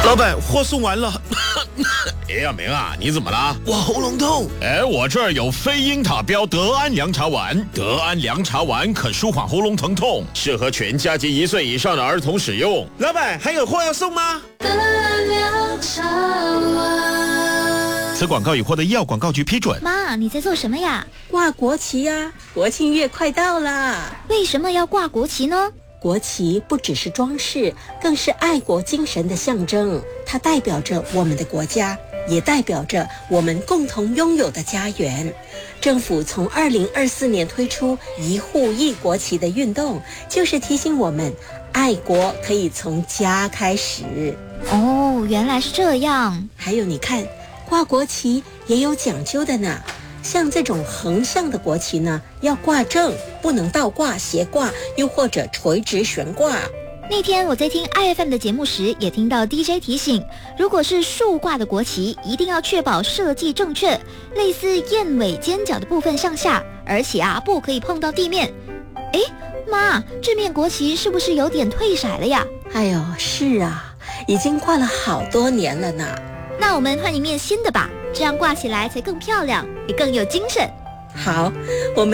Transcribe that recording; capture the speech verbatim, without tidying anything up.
老板，货送完了。 哎呀，明啊，你怎么了？ 我喉咙痛。 哎，我这儿有非英塔标德安凉茶丸，德安凉茶丸可舒缓喉咙疼痛，适合全家及一岁以上的儿童使用。 老板，还有货要送吗？ 德安凉茶丸。 此广告已获得医药广告局批准。 妈，你在做什么呀？ 挂国旗呀、啊！国庆月快到啦！ 为什么要挂国旗呢？ 国旗不只是装饰，更是爱国精神的象征。它代表着我们的国家，也代表着我们共同拥有的家园。政府从二零二四年推出一户一国旗的运动，就是提醒我们，爱国可以从家开始。 哦，原来是这样。 还有你看，挂国旗也有讲究的呢。像这种横向的国旗呢，要挂正，不能倒挂、斜挂，又或者垂直悬挂。 那天我在听 I F M 的节目时，也听到 D J 提醒，如果是竖挂的国旗，一定要确保设计正确，类似燕尾尖角的部分向下，而且啊，不可以碰到地面。诶，妈，这面国旗是不是有点褪色了呀？ 哎呦，是啊，已经挂了好多年了呢。 那我们换一面新的吧，这样挂起来才更漂亮，也更有精神。 好，我们